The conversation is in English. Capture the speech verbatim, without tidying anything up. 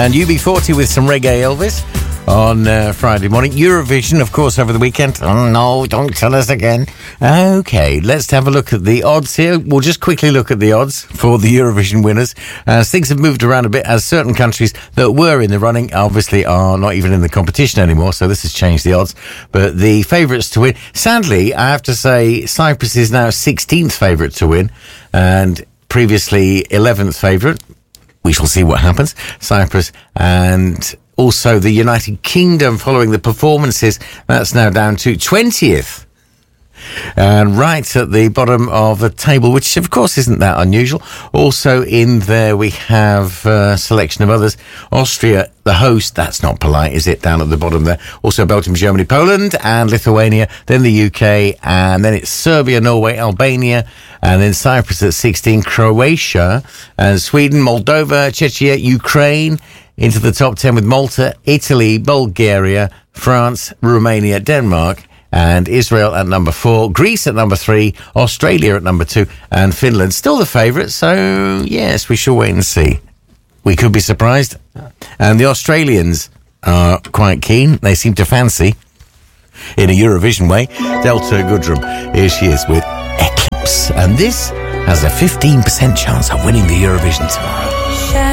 And U B forty with some reggae Elvis on uh, Friday morning. Eurovision, of course, over the weekend. Oh, no, don't tell us again. Okay, let's have a look at the odds here. We'll just quickly look at the odds for the Eurovision winners, as things have moved around a bit, as certain countries that were in the running obviously are not even in the competition anymore, so this has changed the odds. But the favourites to win, sadly, I have to say, Cyprus is now sixteenth favourite to win, and previously eleventh favourite. We shall see what happens. Cyprus and also the United Kingdom, following the performances, that's now down to twentieth. And right at the bottom of the table, which of course isn't that unusual. Also in there we have a selection of others. Austria, the host, that's not polite, is it? Down at the bottom there. Also Belgium, Germany, Poland and Lithuania. Then the U K, and then it's Serbia, Norway, Albania, and then Cyprus at sixteen, Croatia, and Sweden, Moldova, Czechia, Ukraine, into the top ten with Malta, Italy, Bulgaria, France, Romania, Denmark, and Israel at number four, Greece at number three, Australia at number two, and Finland still the favourite. So, yes, we shall wait and see. We could be surprised. And the Australians are quite keen. They seem to fancy, in a Eurovision way, Delta Goodrem. Here she is with Eclipse. And this has a fifteen percent chance of winning the Eurovision tomorrow.